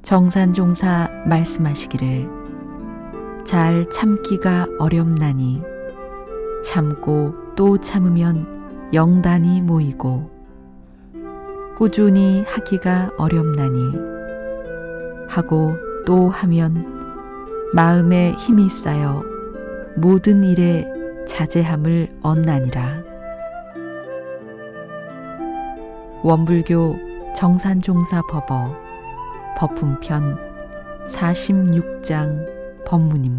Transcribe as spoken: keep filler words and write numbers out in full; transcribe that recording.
정산종사 말씀하시기를 잘 참기가 어렵나니 참고 또 참으면 영단이 모이고 꾸준히 하기가 어렵나니 하고 또 하면 마음에 힘이 쌓여 모든 일에 자제함을 얻나니라. 원불교 정산종사 법어 법훈편 사십육 장 법문입니다.